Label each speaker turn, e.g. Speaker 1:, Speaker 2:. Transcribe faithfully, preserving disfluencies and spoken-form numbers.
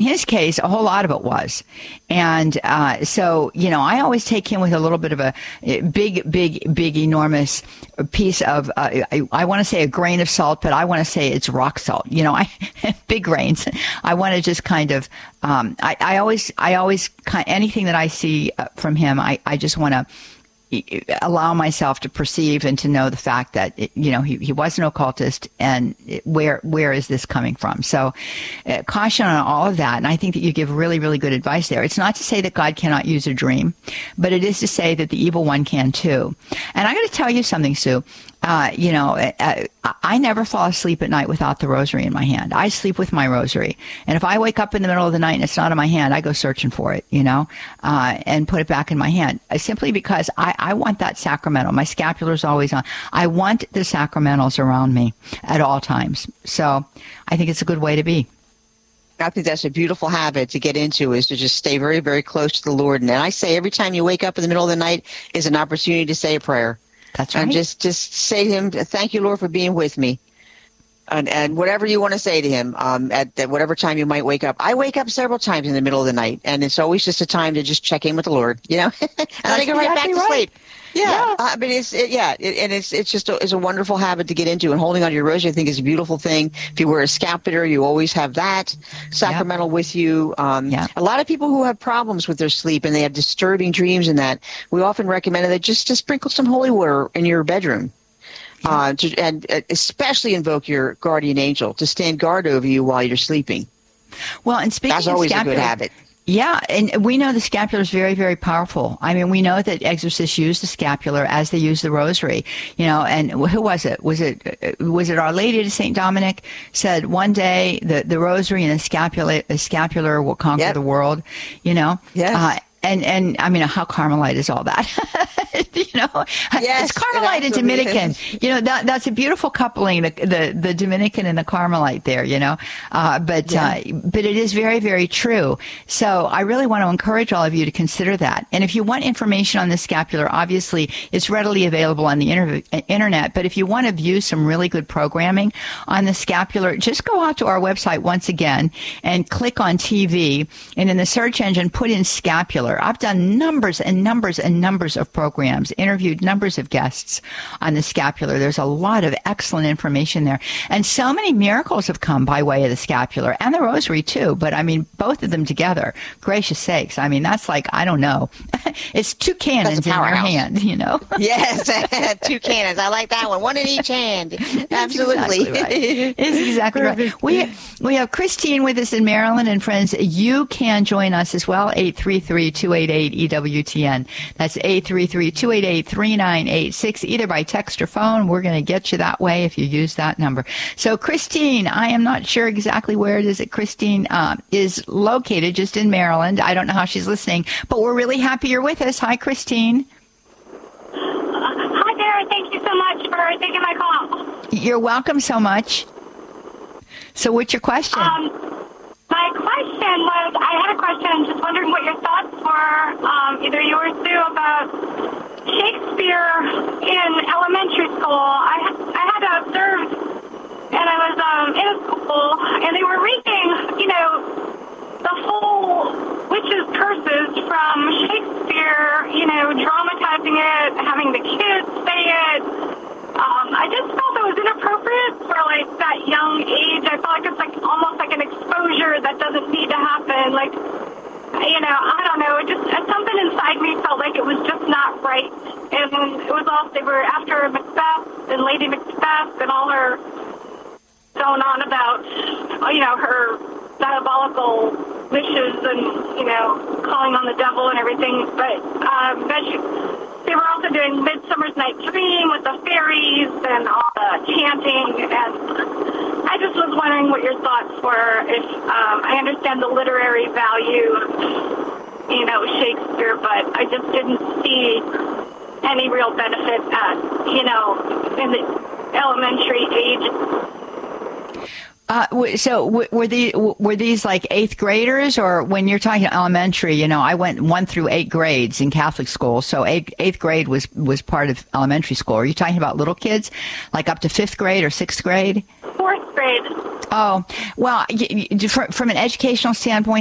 Speaker 1: his case, a whole lot of it was. And uh, so, you know, I always take him with a little bit of a big, big, big, enormous piece of, uh, I, I want to say a grain of salt, but I want to say it's rock salt. You know, I big grains. I want to just kind of, um, I, I always, I always, anything that I see from him, I, I just want to allow myself to perceive and to know the fact that, it, you know, he, he was an occultist, and it, where where is this coming from? So uh, caution on all of that. And I think that you give really, really good advice there. It's not to say that God cannot use a dream, but it is to say that the evil one can too. And I got to tell you something, Sue. Uh, you know, I, I never fall asleep at night without the rosary in my hand. I sleep with my rosary. And if I wake up in the middle of the night and it's not in my hand, I go searching for it, you know, uh, and put it back in my hand. Uh, simply because I, I want that sacramental. My scapular is always on. I want the sacramentals around me at all times. So I think it's a good way to be.
Speaker 2: I think that's a beautiful habit to get into, is to just stay very, very close to the Lord. And I say every time you wake up in the middle of the night is an opportunity to say a prayer.
Speaker 1: That's right.
Speaker 2: And just, just say to him, thank you, Lord, for being with me. And, and whatever you want to say to him um, at, at whatever time you might wake up. I wake up several times in the middle of the night, and it's always just a time to just check in with the Lord, you know, and I go right back to sleep. Yeah, yeah. I mean, it's it, yeah, it, and it's it's just a, it's a wonderful habit to get into. And holding on to your rosary, I think, is a beautiful thing. If you wear a scapular, you always have that sacramental yep. with you. Um, yeah. A lot of people who have problems with their sleep and they have disturbing dreams and that, we often recommend that just to sprinkle some holy water in your bedroom. Yeah. Uh, to, and especially invoke your guardian angel to stand guard over you while you're sleeping.
Speaker 1: Well, and speaking
Speaker 2: that's
Speaker 1: of
Speaker 2: always
Speaker 1: scapular,
Speaker 2: a good habit.
Speaker 1: Yeah, and we know the scapular is very, very powerful. I mean, we know that exorcists use the scapular as they use the rosary. You know, and who was it? Was it was it Our Lady of Saint Dominic said one day the the rosary and the scapular the scapular will conquer yep. the world. You know,
Speaker 2: yeah. Uh,
Speaker 1: And, and I mean, how Carmelite is all that? you know,
Speaker 2: yes,
Speaker 1: it's Carmelite and Dominican. You know, that that's a beautiful coupling, the the, the Dominican and the Carmelite there, you know. Uh, but yeah. uh, but it is very, very true. So I really want to encourage all of you to consider that. And if you want information on the scapular, obviously it's readily available on the inter- internet. But if you want to view some really good programming on the scapular, just go out to our website once again and click on T V, and in the search engine put in scapular. I've done numbers and numbers and numbers of programs, interviewed numbers of guests on the scapular. There's a lot of excellent information there. And so many miracles have come by way of the scapular and the rosary too. But I mean, both of them together, gracious sakes. I mean, that's like, I don't know. It's two cannons in your hand, you know?
Speaker 2: Yes, two cannons. I like that one. One in each hand. Absolutely.
Speaker 1: Exactly right. It's exactly right. We, we have Christine with us in Maryland, and friends, you can join us as well, eight three three, two eight eight, E W T N. That's eight three three, two eight eight, three nine eight six, either by text or phone. We're going to get you that way if you use that number. So, Christine, I am not sure exactly where it is that Christine uh, is located, just in Maryland. I don't know how she's listening, but we're really happy you're with us. Hi, Christine.
Speaker 3: Uh, hi there. Thank you so much for taking my call.
Speaker 1: You're welcome so much. So what's your question?
Speaker 3: Um, My question was, I had a question, just wondering what your thoughts were, um, either you or Sue, about Shakespeare in elementary school. I, I had observed, and I was um, in school, and they were reading, you know, the whole witches' curses from Shakespeare, you know, dramatizing it, having the kids say it. Um, I just felt it was inappropriate for, like, that young age. I felt like it's, like, almost like an exposure that doesn't need to happen. Like, you know, I don't know. It just, something inside me felt like it was just not right. And it was all, they were after Macbeth and Lady Macbeth and all her going on about, you know, her diabolical wishes and, you know, calling on the devil and everything. But, um, but she, they were also doing Midsummer's Night's Dream with the fairies and all the chanting, and I just was wondering what your thoughts were. If um, I understand the literary value of, you know, Shakespeare, but I just didn't see any real benefit at, you know, in the elementary age.
Speaker 1: Uh, so were the were these like eighth graders, or when you're talking elementary? You know, I went one through eight grades in Catholic school, so eighth, eighth grade was was part of elementary school. Are you talking about little kids, like up to fifth grade or sixth grade?
Speaker 3: Fourth grade.
Speaker 1: Oh, well, from an educational standpoint,